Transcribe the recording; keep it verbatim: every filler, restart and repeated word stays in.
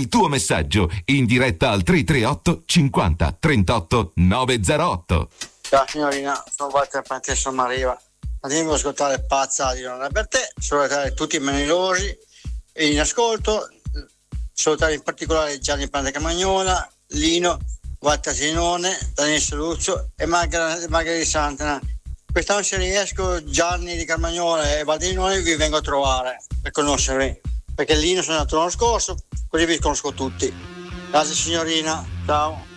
il tuo messaggio in diretta al tre tre otto cinquanta trentotto novecentootto. Ciao signorina, sono Walter Pantesso Mariva. Andiamo ad ascoltare Pazza di non è per te, salutare tutti i menilosi in ascolto, salutare in particolare Gianni Pantacamagnola, Lino, Walter Zinone, Daniele Saluzzo e Margherita Margher Santana. Quest'anno se riesco Gianni di Carmagnola e Valdinone vi vengo a trovare per conoscervi, perché Lino sono andato l'anno scorso, così vi conosco tutti. Grazie signorina, ciao.